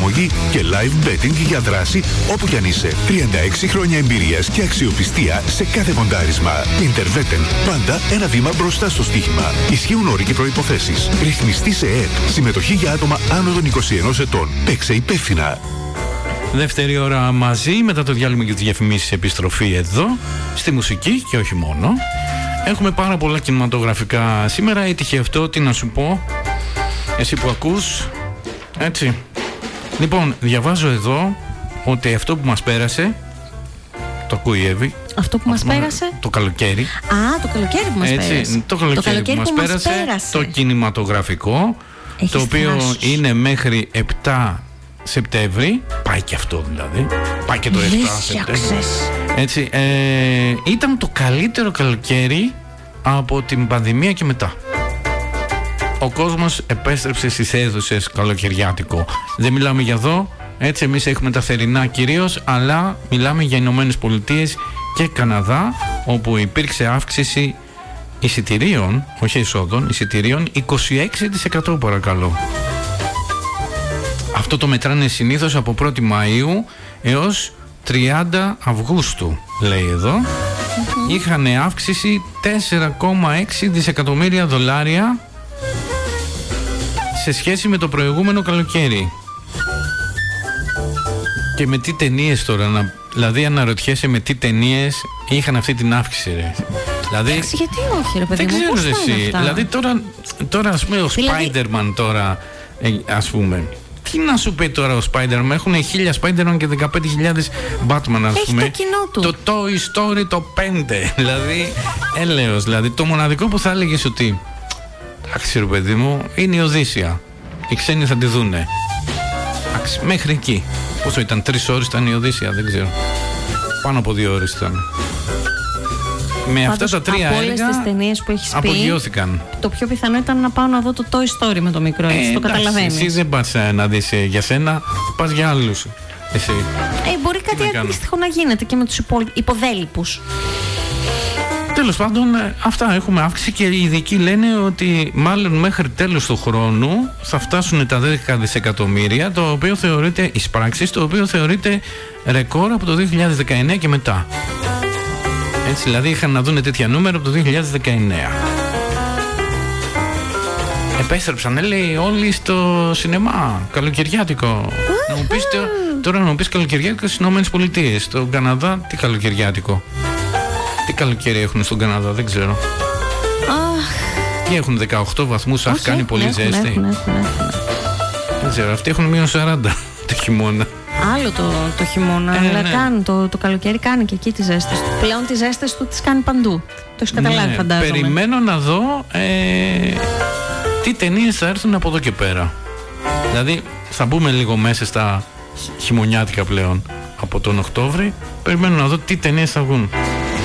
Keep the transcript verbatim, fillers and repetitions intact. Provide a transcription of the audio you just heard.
εφαρμογή και live betting για δράση όπου κι αν είσαι. τριάντα έξι χρόνια εμπειρίας και αξιοπιστία σε κάθε μοντάρισμα. Interwetten. Πάντα ένα βήμα μπροστά στο στοίχημα. Ισχύουν όροι και προϋποθέσεις. Ρυθμιστή σε ΕΕΠ. Συμμετοχή για άτομα άνω των είκοσι ενός ετών. Παίξε υπεύθυνα. Δεύτερη ώρα μαζί, μετά το διάλειμμα και τις διαφημίσεις, επιστροφή εδώ, στη μουσική και όχι μόνο. Έχουμε πάρα πολλά κινηματογραφικά σήμερα. Έτυχε αυτό, τι να σου πω, εσύ που ακούς, έτσι. Λοιπόν, διαβάζω εδώ ότι αυτό που μας πέρασε, το ακούει η Εύη. Αυτό που μας πέρασε. Το καλοκαίρι. Α, το καλοκαίρι που μας έτσι, πέρασε. Το καλοκαίρι, το καλοκαίρι που, που μας πέρασε, πέρασε. Το κινηματογραφικό. Έχεις το οποίο θράσους. Είναι μέχρι επτά Σεπτέμβρη. Πάει και αυτό δηλαδή. Πάει και το επτά Σεπτέμβρη. Έτσι, ε, ήταν το καλύτερο καλοκαίρι από την πανδημία και μετά. Ο κόσμος επέστρεψε στις αίθουσες καλοκαιριάτικο. Δεν μιλάμε για εδώ, έτσι, εμείς έχουμε τα θερινά κυρίως, αλλά μιλάμε για Ηνωμένες Πολιτείες και Καναδά, όπου υπήρξε αύξηση εισιτηρίων, όχι εισόδων, εισιτηρίων είκοσι έξι τοις εκατό παρακαλώ. Αυτό το μετράνε συνήθως από πρώτη Μαΐου έως τριάντα Αυγούστου, λέει εδώ. Mm-hmm. Είχαν αύξηση τέσσερα κόμμα έξι δισεκατομμύρια δολάρια σε σχέση με το προηγούμενο καλοκαίρι. Και με τι ταινίες τώρα, να, δηλαδή αναρωτιέσαι με τι ταινίες είχαν αυτή την αύξηση, ρε. Δηλαδή, Άξι, γιατί όχι ρε παιδί μου, δεν ξέρω εσύ. Δηλαδή τώρα, τώρα ας πούμε ο δηλαδή... Spider-Man τώρα, ε, ας πούμε. Τι να σου πει τώρα ο Spider-Man, έχουν χίλια Spider-Man και δεκαπέντε χιλιάδες Batman, ας έχει πούμε. Το κοινό του. Το Toy Story το πέντε. Δηλαδή, έλεος. Δηλαδή, το μοναδικό που θα έλεγες ότι, εντάξει ρε παιδί μου, είναι η Οδύσσια. Οι ξένοι θα τη δούνε. Άξι, μέχρι εκεί. Πόσο ήταν, τρεις ώρες ήταν η Οδύσσια, δεν ξέρω. Πάνω από δύο ώρες ήταν. Με Πάντως, αυτά τα τρία από όλες έργα τις ταινίες που έχεις απογειώθηκαν. πει, το πιο πιθανό ήταν να πάω να δω το Toy Story με το μικρό, έτσι, ε, το καταλαβαίνεις. Εσύ δεν πας να δεις για σένα, πας για άλλους. Εσύ. Ε, μπορεί Τι κάτι αντίστοιχο να γίνεται και με τους υπο, υποδέλυπους. Τέλος πάντων, αυτά έχουμε αύξηση και οι ειδικοί λένε ότι μάλλον μέχρι τέλος του χρόνου θα φτάσουν τα δέκα δισεκατομμύρια, το οποίο θεωρείται εισπράξεις, το οποίο θεωρείται ρεκόρ από το δύο χιλιάδες δεκαεννέα και μετά. Έτσι, δηλαδή είχαν να δουν τέτοια νούμερα από το δύο χιλιάδες δεκαεννέα. Επέστρεψαν, λέει, όλοι στο σινεμά, καλοκαιριάτικο. Να μου πεις, τώρα να μου πεις καλοκαιριάτικο στις Ηνωμένες Πολιτείες. Στον Καναδά, τι καλοκαιριάτικο. Τι καλοκαίρι έχουν στον Καναδά, δεν ξέρω. Oh. Τι έχουν, δεκαοκτώ βαθμούς, αχ, κάνει πολύ έχουν, ζέστη. Έχουν, έχουν, έχουν. Δεν ξέρω, αυτοί έχουν μείον σαράντα το χειμώνα. Άλλο το, το χειμώνα, ε, αλλά ναι. κάνει, το, το καλοκαίρι κάνει και εκεί τις ζέστες του. Πλέον τις ζέστες του τις κάνει παντού. Το έχεις καταλάβει, ναι, φαντάζομαι. Περιμένω να δω ε, τι ταινίες θα έρθουν από εδώ και πέρα. Δηλαδή θα μπούμε λίγο μέσα στα χειμωνιάτικα πλέον από τον Οκτώβρη. Περιμένω να δω τι ταινίες θα βγουν.